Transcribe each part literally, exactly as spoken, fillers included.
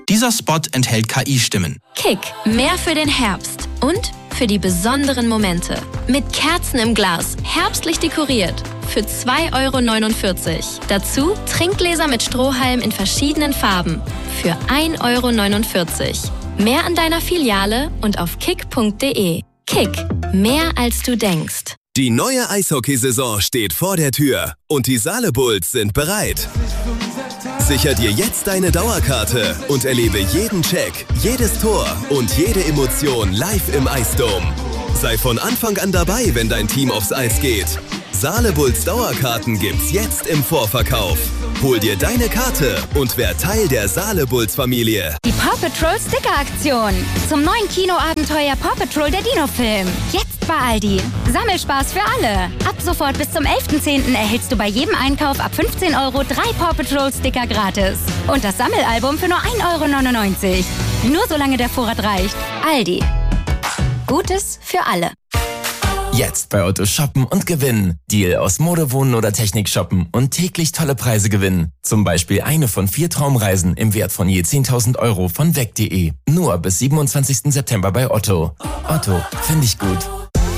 Dieser Spot enthält K I-Stimmen. Kick, mehr für den Herbst und für die besonderen Momente. Mit Kerzen im Glas, herbstlich dekoriert. Für zwei Euro neunundvierzig. Dazu Trinkgläser mit Strohhalm in verschiedenen Farben. Für ein Euro neunundvierzig. Mehr an deiner Filiale und auf kick punkt de. Kick, mehr als du denkst. Die neue Eishockeysaison steht vor der Tür und die Saale Bulls sind bereit. Sicher dir jetzt deine Dauerkarte und erlebe jeden Check, jedes Tor und jede Emotion live im Eisdom. Sei von Anfang an dabei, wenn dein Team aufs Eis geht. Saale Bulls Dauerkarten gibt's jetzt im Vorverkauf. Hol dir deine Karte und werd Teil der Saale Bulls Familie. Die Paw Patrol Sticker Aktion. Zum neuen Kinoabenteuer Paw Patrol der Dino-Film. Jetzt bei Aldi. Sammelspaß für alle. Ab sofort bis zum elften zehnten erhältst du bei jedem Einkauf ab fünfzehn Euro drei Paw Patrol Sticker gratis. Und das Sammelalbum für nur ein Euro neunundneunzig. Nur solange der Vorrat reicht. Aldi. Gutes für alle. Jetzt bei Otto shoppen und gewinnen. Deal aus Mode, Wohnen oder Technik shoppen und täglich tolle Preise gewinnen. Zum Beispiel eine von vier Traumreisen im Wert von je zehntausend Euro von weg punkt de. Nur bis siebenundzwanzigsten September bei Otto. Otto, finde ich gut.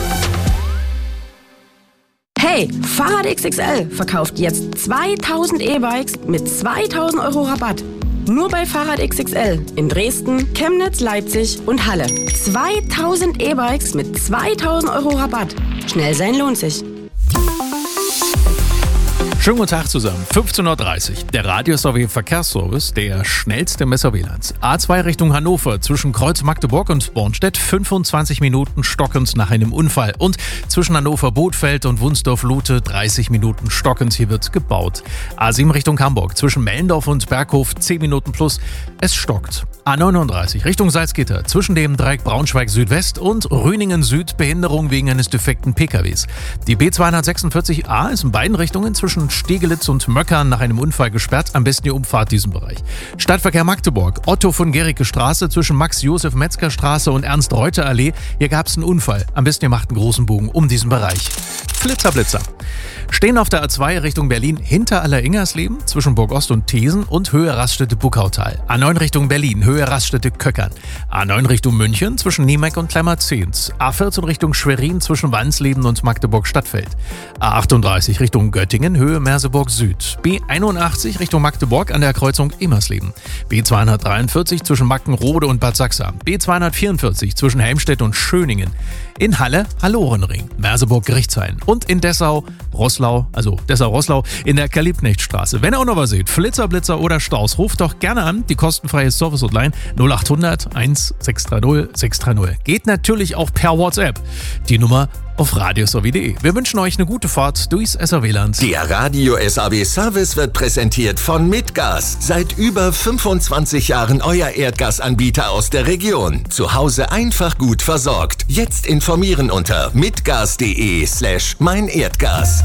Hey, Fahrrad X X L verkauft jetzt zweitausend E-Bikes mit zweitausend Euro Rabatt. Nur bei Fahrrad X X L in Dresden, Chemnitz, Leipzig und Halle. zweitausend E-Bikes mit zweitausend Euro Rabatt. Schnell sein lohnt sich. Schönen guten Tag zusammen. fünfzehn Uhr dreißig. Der Radio-S R W-Verkehrsservice, der schnellste Messer W L A Ns. A zwei Richtung Hannover zwischen Kreuz Magdeburg und Bornstedt fünfundzwanzig Minuten stockend nach einem Unfall. Und zwischen Hannover-Bothfeld und Wunsdorf-Lute dreißig Minuten stockend. Hier wird gebaut. A sieben Richtung Hamburg zwischen Mellendorf und Berghof zehn Minuten plus. Es stockt. A neununddreißig Richtung Salzgitter zwischen dem Dreieck Braunschweig Südwest und Rüningen Süd Behinderung wegen eines defekten P K Ws. Die B zweihundertsechsundvierzig A ist in beiden Richtungen zwischen Stegelitz und Möckern nach einem Unfall gesperrt. Am besten die Umfahrt diesen Bereich. Stadtverkehr Magdeburg. Otto von Gericke Straße zwischen Max-Josef-Metzger Straße und Ernst-Reuter-Allee. Hier gab es einen Unfall. Am besten ihr macht einen großen Bogen um diesen Bereich. Flitzer, Blitzer. Stehen auf der A zwei Richtung Berlin hinter Aller-Ingersleben zwischen Burgost und Thesen und Höhe Raststätte Buckautal. A neun Richtung Berlin, Höhe Raststätte Köckern. A neun Richtung München zwischen Niemeck und Klemmerzehns. A vierzehn Richtung Schwerin zwischen Wansleben und Magdeburg-Stadtfeld. A achtunddreißig Richtung Göttingen, Höhe Merseburg Süd. B einundachtzig Richtung Magdeburg an der Kreuzung Emersleben. B zweihundertdreiundvierzig zwischen Mackenrode und Bad Sachsa. B zweihundertvierundvierzig zwischen Helmstedt und Schöningen. In Halle, Hallorenring, Merseburg-Gerichtshain. Und in Dessau, Roßlau, also Dessau-Roßlau, in der Karl-Liebknecht-Straße. Wenn ihr auch noch was seht, Flitzer, Blitzer oder Staus, ruft doch gerne an, die kostenfreie Service-Hotline null achthundert eins sechs drei null sechs drei null. Geht natürlich auch per WhatsApp. Die Nummer auf radios punkt de. Wir wünschen euch eine gute Fahrt durchs S R W-Land. Der Radio-S R W-Service wird präsentiert von Mitgas. Seit über fünfundzwanzig Jahren euer Erdgasanbieter aus der Region. Zu Hause einfach gut versorgt. Jetzt informieren unter mitgas.de slash mein Erdgas.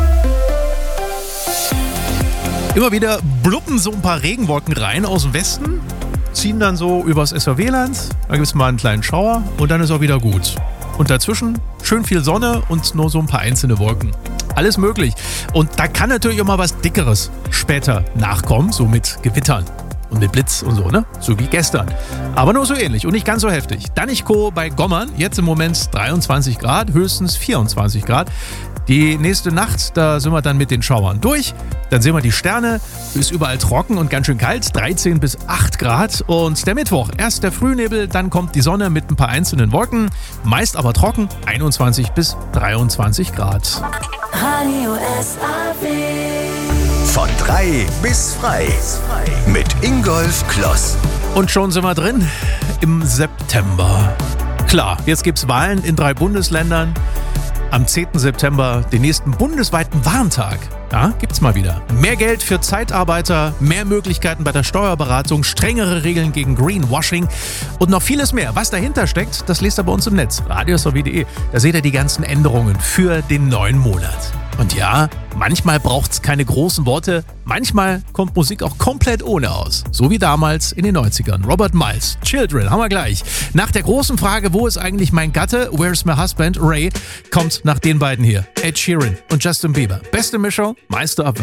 Immer wieder bluppen so ein paar Regenwolken rein aus dem Westen, ziehen dann so übers S R W-Land, dann gibt es mal einen kleinen Schauer und dann ist auch wieder gut. Und dazwischen schön viel Sonne und nur so ein paar einzelne Wolken. Alles möglich. Und da kann natürlich auch mal was Dickeres später nachkommen, so mit Gewittern und mit Blitz und so, ne? So wie gestern. Aber nur so ähnlich und nicht ganz so heftig. Danichko bei Gommern, jetzt im Moment dreiundzwanzig Grad, höchstens vierundzwanzig Grad. Die nächste Nacht, da sind wir dann mit den Schauern durch. Dann sehen wir die Sterne, ist überall trocken und ganz schön kalt, dreizehn bis acht Grad. Und der Mittwoch, erst der Frühnebel, dann kommt die Sonne mit ein paar einzelnen Wolken, meist aber trocken, einundzwanzig bis dreiundzwanzig Grad. Radio S R W. Von drei bis frei. Mit Ingolf Kloss. Und schon sind wir drin im September. Klar, jetzt gibt's Wahlen in drei Bundesländern. Am zehnten September den nächsten bundesweiten Warntag. Ja, gibt's mal wieder. Mehr Geld für Zeitarbeiter, mehr Möglichkeiten bei der Steuerberatung, strengere Regeln gegen Greenwashing und noch vieles mehr. Was dahinter steckt, das lest ihr bei uns im Netz. radios punkt de. Da seht ihr die ganzen Änderungen für den neuen Monat. Und ja, manchmal braucht's keine großen Worte, manchmal kommt Musik auch komplett ohne aus. So wie damals in den neunzigern. Robert Miles, Children, haben wir gleich. Nach der großen Frage, wo ist eigentlich mein Gatte, Where's my husband, Ray, kommt nach den beiden hier. Ed Sheeran und Justin Bieber. Beste Mischung, Meister ab.